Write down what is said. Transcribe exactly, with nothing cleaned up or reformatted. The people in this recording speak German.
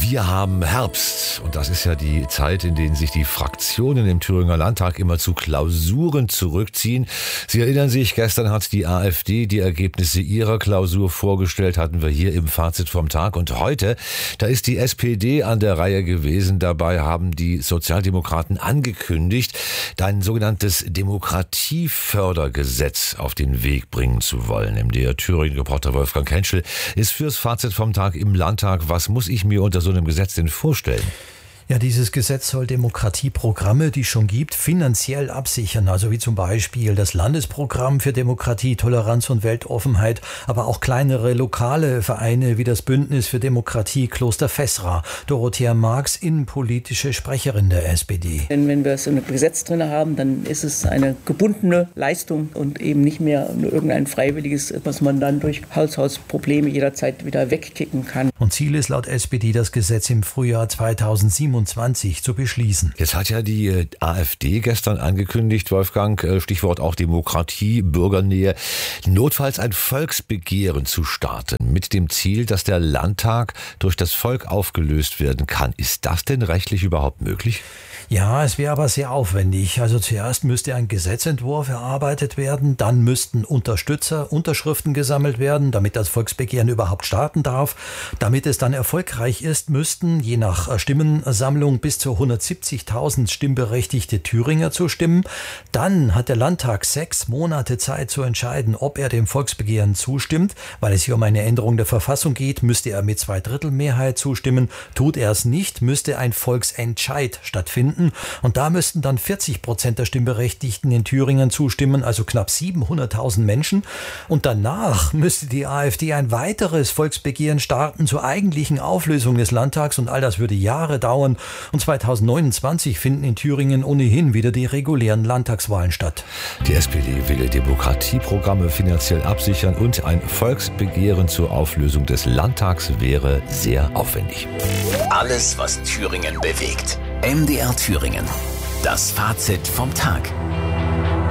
Wir haben Herbst und das ist ja die Zeit, in der sich die Fraktionen im Thüringer Landtag immer zu Klausuren zurückziehen. Sie erinnern sich, gestern hat die AfD die Ergebnisse ihrer Klausur vorgestellt, hatten wir hier im Fazit vom Tag. Und heute, da ist die S P D an der Reihe gewesen. Dabei haben die Sozialdemokraten angekündigt, ein sogenanntes Demokratiefördergesetz auf den Weg bringen zu wollen. M D R Thüringen-Reporter Wolfgang Henschel ist fürs Fazit vom Tag im Landtag. Was muss ich mir unter so einem Gesetz denn vorstellen? Ja, dieses Gesetz soll Demokratieprogramme, die es schon gibt, finanziell absichern. Also wie zum Beispiel das Landesprogramm für Demokratie, Toleranz und Weltoffenheit, aber auch kleinere lokale Vereine wie das Bündnis für Demokratie Kloster Fessra. Dorothea Marx, innenpolitische Sprecherin der S P D. Denn wenn wir so ein Gesetz drin haben, dann ist es eine gebundene Leistung und eben nicht mehr nur irgendein freiwilliges, was man dann durch Haushaltsprobleme jederzeit wieder wegkicken kann. Und Ziel ist laut S P D, das Gesetz im Frühjahr zweitausendsiebenundzwanzig zu beschließen. Jetzt hat ja die AfD gestern angekündigt, Wolfgang, Stichwort auch Demokratie, Bürgernähe, notfalls ein Volksbegehren zu starten mit dem Ziel, dass der Landtag durch das Volk aufgelöst werden kann. Ist das denn rechtlich überhaupt möglich? Ja, es wäre aber sehr aufwendig. Also zuerst müsste ein Gesetzentwurf erarbeitet werden, dann müssten Unterstützer Unterschriften gesammelt werden, damit das Volksbegehren überhaupt starten darf. Damit es dann erfolgreich ist, müssten je nach Stimmensammlung bis zu hundertsiebzigtausend stimmberechtigte Thüringer zustimmen. Dann hat der Landtag sechs Monate Zeit zu entscheiden, ob er dem Volksbegehren zustimmt. Weil es hier um eine Änderung der Verfassung geht, müsste er mit Zweidrittelmehrheit zustimmen. Tut er es nicht, müsste ein Volksentscheid stattfinden. Und da müssten dann vierzig Prozent der Stimmberechtigten in Thüringen zustimmen, also knapp siebenhunderttausend Menschen. Und danach müsste die AfD ein weiteres Volksbegehren starten zur eigentlichen Auflösung des Landtags. Und all das würde Jahre dauern. Und zweitausendneunundzwanzig finden in Thüringen ohnehin wieder die regulären Landtagswahlen statt. Die S P D will Demokratieprogramme finanziell absichern und ein Volksbegehren zur Auflösung des Landtags wäre sehr aufwendig. Alles, was Thüringen bewegt. M D R Thüringen. Das Fazit vom Tag.